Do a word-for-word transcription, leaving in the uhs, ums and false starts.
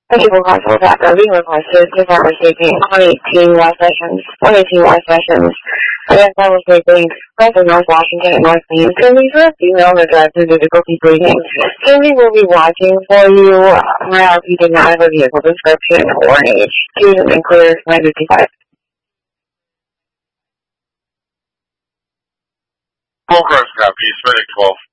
Thank you for calling for that. The legal requested is not receiving one eighteen Y sessions. one eighteen Y sessions. I guess I was sleeping. West of North Washington and North Main. Cindy's first email address is difficulty breathing. Cindy will be watching for you. My R P did not have a vehicle description or an age. She is in clear nine fifty-five. Full cross copy, Medic twelve.